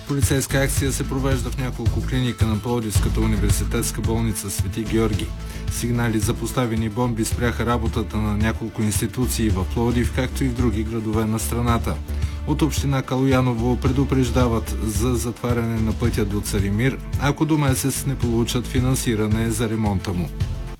Полицейска акция се провежда в няколко клиника на Пловдивската университетска болница Свети Георги. Сигнали за поставени бомби спряха работата на няколко институции в Пловдив, както и в други градове на страната. От община Калояново предупреждават за затваряне на пътя до Царимир, ако до месец не получат финансиране за ремонта му.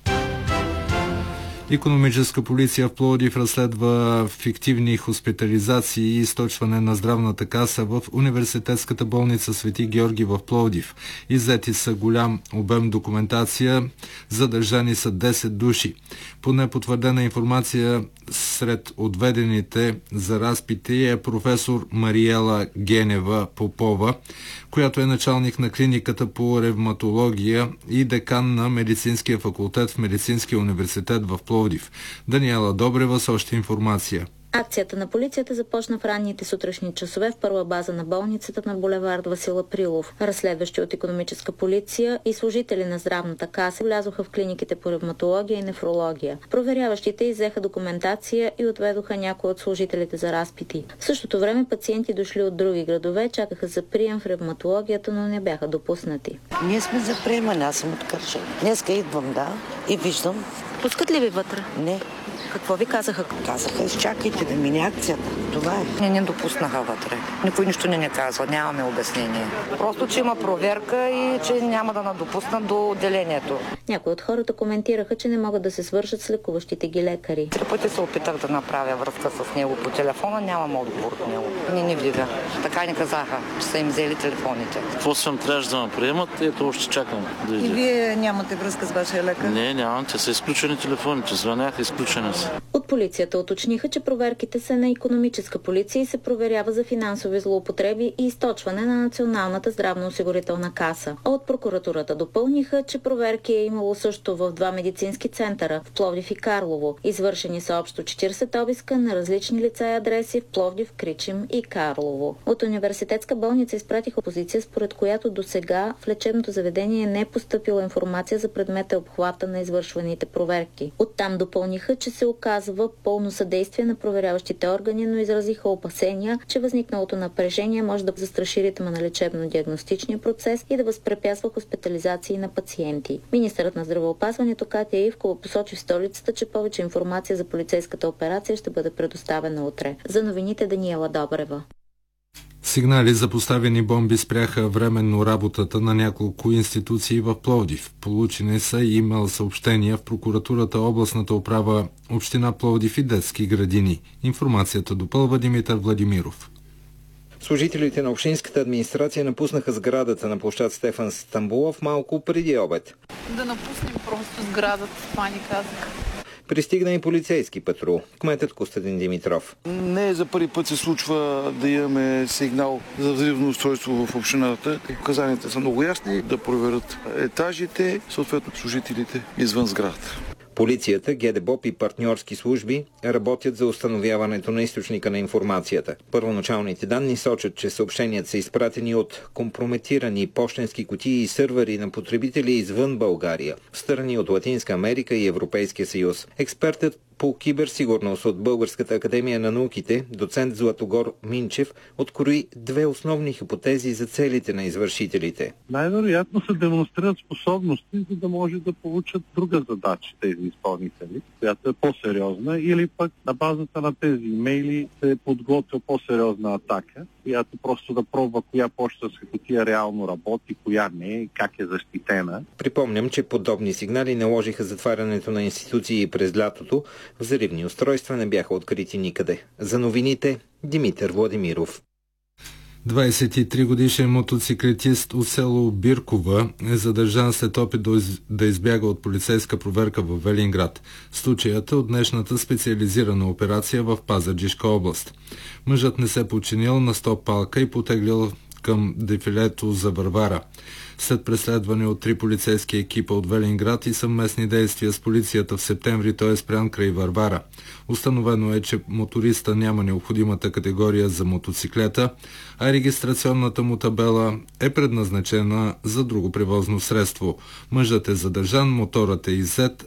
Икономическа полиция в Пловдив разследва фиктивни хоспитализации и източване на здравната каса в университетската болница Свети Георги в Пловдив. Иззети са голям обем документация, задържани са 10 души. По непотвърдена информация сред отведените за разпити е професор Мариела Генева Попова, която е началник на клиниката по ревматология и декан на медицинския факултет в Медицинския университет в Пловдив. Даниела Добрева с още информация. Акцията на полицията започна в ранните сутрешни часове в първа база на болницата на булевард Васил Априлов. Разследващи от икономическа полиция и служители на здравната каса влязоха в клиниките по ревматология и нефрология. Проверяващите иззеха документация и отведоха някои от служителите за разпити. В същото време пациенти дошли от други градове чакаха за прием в ревматологията, но не бяха допуснати. Ние сме за приемане, аз съм от Кърджали. Днеска идвам, и виждам. Пускат ли ви вътре? Не. Какво ви казаха? Казаха, изчакайте да мине акцията. Това е. Не допуснаха вътре. Никой нищо не казва, нямаме обяснение. Просто, че има проверка и че няма да надопуснат до отделението. Някои от хората коментираха, че не могат да се свържат с лекуващите ги лекари. 3 пъти се опитах да направя връзка с него по телефона, нямам отговор от него. Не вдига. Така ни казаха, че са им взели телефоните. Какво съм трябваше да ме приемат, ето още чакам да иде. И вие нямате връзка с вашия лекар? Не, нямам, те са изключени телефоните, звъняха, изключени са. От полицията уточниха, че проверките са на икономическа полиция и се проверява за финансови злоупотреби и източване на Националната здравноосигурителна каса. А от прокуратурата допълниха, че проверки е имало също в 2 медицински центъра в Пловдив и Карлово. Извършени са общо 40 обиска на различни лица и адреси в Пловдив, Кричим и Карлово. От университетска болница изпратиха позиция, според която досега в лечебното заведение не е постъпила информация за предмета и обхвата на извършваните проверки. Оттам допълниха, че се оказва пълно съдействие на проверяващите органи, но изразиха опасения, че възникналото напрежение може да застраши ритъма на лечебно-диагностичния процес и да възпрепятства хоспитализации на пациенти. Министърът на здравеопазването Катя Ивкова посочи в столицата, че повече информация за полицейската операция ще бъде предоставена утре. За новините Даниела Добрева. Сигнали за поставени бомби спряха временно работата на няколко институции в Пловдив. Получени са и имейл съобщения в прокуратурата, областната управа, община Пловдив и детски градини. Информацията допълва Димитър Владимиров. Служителите на общинската администрация напуснаха сградата на площад Стефан Стамболов малко преди обед. Да напуснем просто сградата, това ни казаха. Пристигна и полицейски патрул. Кметът Костадин Димитров. Не за първи път се случва да имаме сигнал за взривно устройство в общината. Указанията са много ясни да проверят етажите, съответно служителите извън сградата. Полицията, ГДБОП и партньорски служби работят за установяването на източника на информацията. Първоначалните данни сочат, че съобщенията са изпратени от компрометирани пощенски кутии и сървъри на потребители извън България, в страни от Латинска Америка и Европейския съюз. Експертът по киберсигурност от Българската академия на науките, доцент Златогор Минчев, открои 2 основни хипотези за целите на извършителите. Най-вероятно се демонстрират способности, за да може да получат друга задача тези изпълнители, която е по-сериозна, или пък на базата на тези имейли се подготвя по-сериозна атака, която просто да пробва коя пощенска кутия реално работи, коя не и как е защитена. Припомням, че подобни сигнали наложиха затварянето на институции през лятото. Взривни устройства не бяха открити никъде. За новините Димитър Владимиров. 23-годишен мотоциклетист от село Биркова е задържан след опит да избяга от полицейска проверка в Велинград. Случаят е от днешната специализирана операция в Пазарджишка област. Мъжът не се подчинил на стоп-палка и потеглил към дефилето за Варвара. След преследване от 3 полицейски екипа от Велинград и съвместни действия с полицията в септември той е спрян край Варвара. Установено е, че моториста няма необходимата категория за мотоциклета, а регистрационната му табела е предназначена за друго превозно средство. Мъжът е задържан, моторът е иззет,